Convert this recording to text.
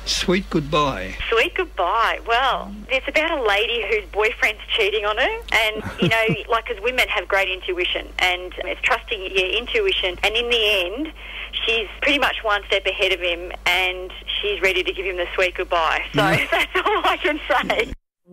Sweet Goodbye. Sweet Goodbye. Well, it's about a lady whose boyfriend's cheating on her, and, you know, like, as women have great intuition, and it's trusting your intuition, and in the end, she's pretty much one step ahead of him, and she's ready to give him the sweet goodbye. So that's all I can say.